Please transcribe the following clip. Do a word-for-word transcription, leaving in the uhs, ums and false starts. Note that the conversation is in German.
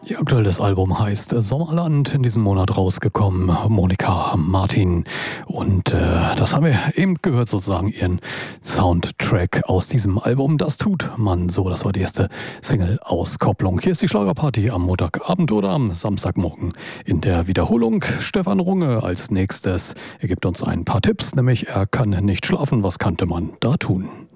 Ihr aktuelles Album heißt Sommerland, in diesem Monat rausgekommen, Monika Martin. Und äh, das haben wir eben gehört, sozusagen ihren Soundtrack aus diesem Album. Das tut man so, das war die erste Single-Auskopplung. Hier ist die Schlagerparty am Montagabend oder am Samstagmorgen in der Wiederholung. Stefan Runge als nächstes. Er gibt uns ein paar Tipps, nämlich er kann nicht schlafen. Was könnte man da tun?